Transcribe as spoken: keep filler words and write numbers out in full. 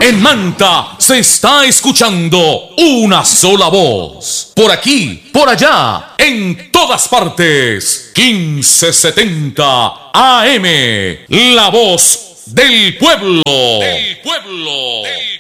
En Manta se está escuchando una sola voz. Por aquí, por allá, en todas partes. quince setenta A M. La voz del pueblo. Del pueblo.